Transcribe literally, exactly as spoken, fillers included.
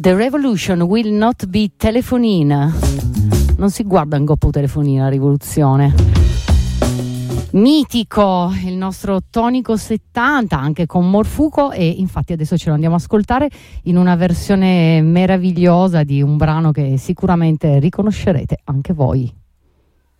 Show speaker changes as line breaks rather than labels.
The revolution will not be telefonina. Non si guarda in coppa telefonina la rivoluzione. Mitico il nostro tonico settanta, anche con Morfuco, e infatti adesso ce lo andiamo a ascoltare in una versione meravigliosa di un brano che sicuramente riconoscerete anche voi.